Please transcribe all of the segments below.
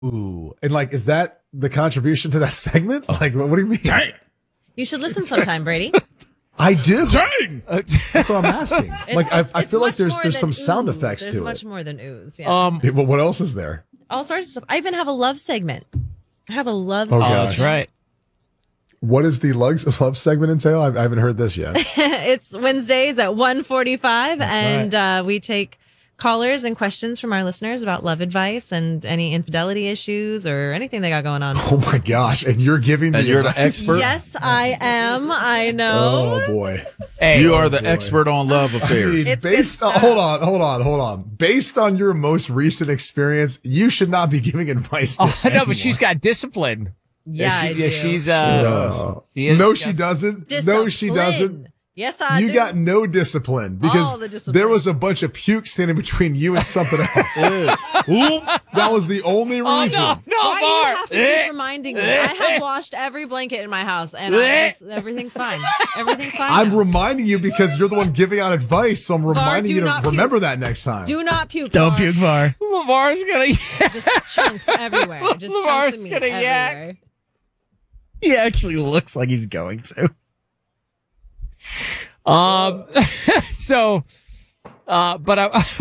Ooh. And like, is that the contribution to that segment? Like, what do you mean? Dang. You should listen sometime, Brady. I do. Dang. That's what I'm asking. I feel like there's some sound ooze. effects There's to much it. more than ooze. Yeah. Well, what else is there? All sorts of stuff. I even have a love segment. I have a love Oh, segment. gosh. That's right. What does the love segment entail? I haven't heard this yet. It's Wednesdays at 1:45, and right. we take callers and questions from our listeners about love advice and any infidelity issues or anything they got going on. Oh my gosh. And you're giving And the you're the advice? expert? Yes, I am. I know. Oh boy. Hey, You are the expert on love I affairs. mean, It's based good on, stuff. hold on. Based on your most recent experience, you should not be giving advice to no, anyone. but she's got discipline. Yeah, I do. She's No, she doesn't. No, she Discipline. doesn't. Yes, I You do. got no discipline because All the discipline. there was a bunch of puke standing between you and something else. That was the only Oh, reason. no, Why do you Bart. have to keep reminding me? I have washed every blanket in my house, and everything's fine. Everything's fine. I'm now. reminding you because you're the one giving out advice, so I'm reminding do you to not remember puke. that next time. Do not puke. Don't Bar. puke, Var. Lamar's gonna. Just chunks everywhere. Just Lamar's chunks of meat gonna yak. everywhere. He actually looks like he's going to. So, but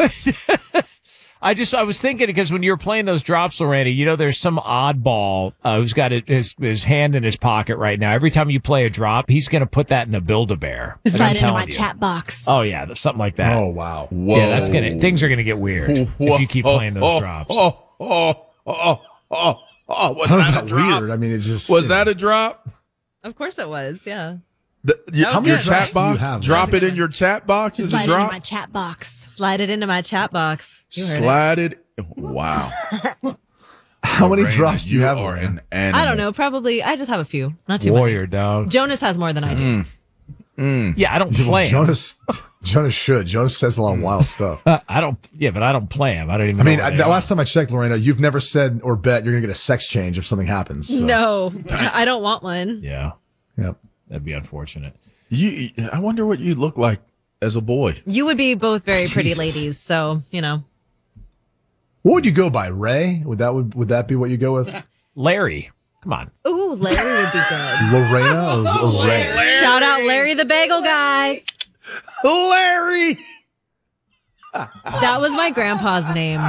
I was thinking because when you were playing those drops, Lorena, you know, there's some oddball who's got his hand in his pocket right now. Every time you play a drop, he's going to put that in a Build-A-Bear. And I'm Slide into my telling you. chat box. Oh yeah, something like that. Oh wow. Whoa. Yeah, things are going to get weird if you keep playing those drops. Was I don't that know a about drop? weird. I mean, it just Was that a drop? Of course it was. Yeah. How many Your drops chat do you box? have? Drop it in your chat box as a Slide it in drop? my chat box. Slide it into my chat box. You heard it. Slide it. Wow. How many Lorena, drops do you have? are Lorena? an animal. I don't know. Probably. I just have a few. Not too Warrior dog. many. Jonas has more than I do. Yeah, I don't play him. Jonas should. Jonas says a lot of wild stuff. I don't. Yeah, but I don't play him. I don't even. I mean, know where the they are. last time I checked, Lorena, you've never said or bet you're going to get a sex change if something happens. So. No, I don't want one. Yeah, Yep. that'd be unfortunate. I wonder what you look like as a boy. You would be both very pretty Jesus. ladies, so you know. What would you go by? Ray? Would that be what you go with? Larry, come on. Ooh, Larry would be good. Lorena or Ray? Shout out Larry the Bagel Guy. Larry! That was my grandpa's name.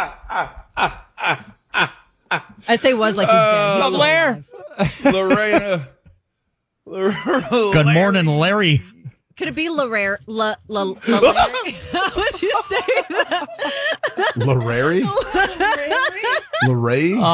I say was like he's dead. He's still Lair. alive. Lorena. Good morning, Larry. Could it be Larry? How would you say that? Larry? Larry?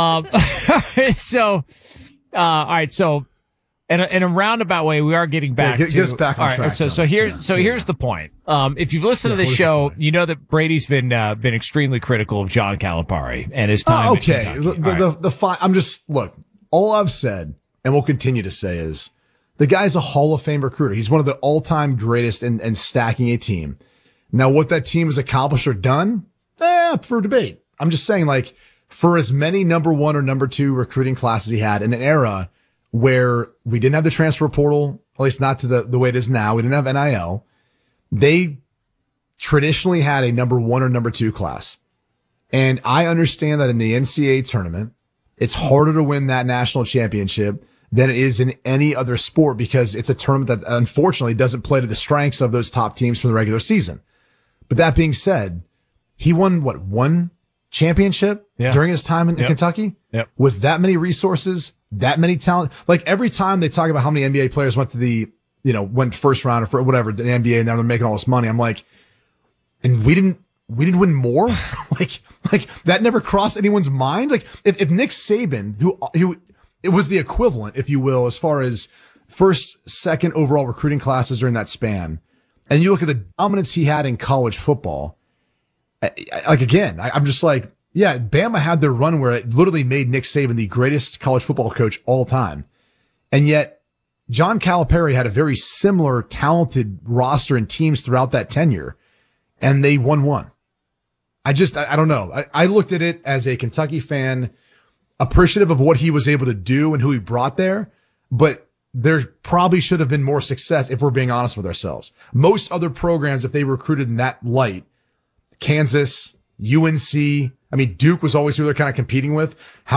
So, all right. So, in a roundabout way, we are getting back get to us back on all right, track, So John. here's the point. If you've listened to what the is show, the point? you know that Brady's been extremely critical of John Calipari and his time. at Okay. Kentucky. All right. I'm just, look, all I've said and will continue to say is the guy's a Hall of Fame recruiter. He's one of the all-time greatest in stacking a team. Now, what that team has accomplished or done, for debate. I'm just saying, like, for as many number one or number two recruiting classes he had in an era where we didn't have the transfer portal, at least not to the way it is now. We didn't have NIL. They traditionally had a number one or number two class. And I understand that in the NCAA tournament, it's harder to win that national championship than it is in any other sport because it's a tournament that unfortunately doesn't play to the strengths of those top teams from the regular season. But that being said, he won one championship during his time in Kentucky with that many resources, that many talent. Like every time they talk about how many NBA players went to went first round or for whatever, the NBA, and now they're making all this money. I'm like, and we didn't win more? like that never crossed anyone's mind. Like if Nick Saban, who it was the equivalent, if you will, as far as first, second overall recruiting classes during that span. And you look at the dominance he had in college football. Like again, I'm just like, yeah, Bama had their run where it literally made Nick Saban the greatest college football coach all time. And yet John Calipari had a very similar talented roster and teams throughout that tenure, and they won one. I don't know. I looked at it as a Kentucky fan, appreciative of what he was able to do and who he brought there, but there probably should have been more success if we're being honest with ourselves. Most other programs, if they recruited in that light, Kansas, UNC, I mean, Duke was always who they're kind of competing with.